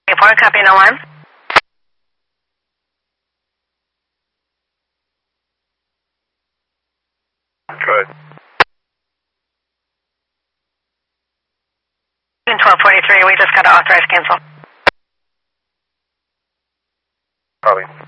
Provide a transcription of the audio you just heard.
4, copy, no alarm. Good. 1243, we just got to authorize cancel. Copy.